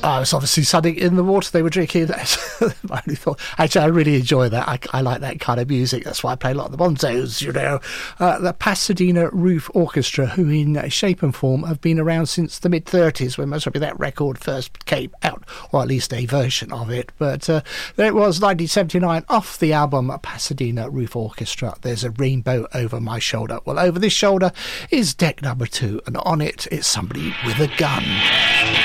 I was obviously something in the water they were drinking. I only thought, actually, I really enjoy that. I like that kind of music. That's why I play a lot of the Bonzos, you know. The Pasadena Roof Orchestra, who in shape and form have been around since the mid-30s, when most probably that record first came out, or at least a version of it. But there it was, 1979, off the album Pasadena Roof Orchestra. There's a rainbow over my shoulder. Well, over this shoulder is deck number 2, and on it is somebody with a gun.